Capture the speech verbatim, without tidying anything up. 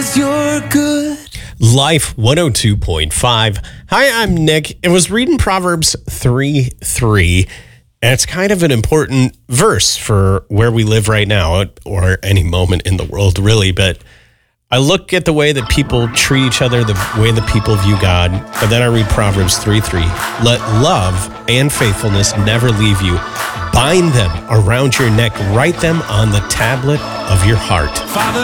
'cause you're good. Life one oh two point five. Hi, I'm Nick. I was reading Proverbs three three, and it's kind of an important verse for where we live right now, or any moment in the world, really. But I look at the way that people treat each other, the way that people view God, and then I read Proverbs three three. Let love and faithfulness never leave you. Bind them around your neck. Write them on the tablet of your heart. Father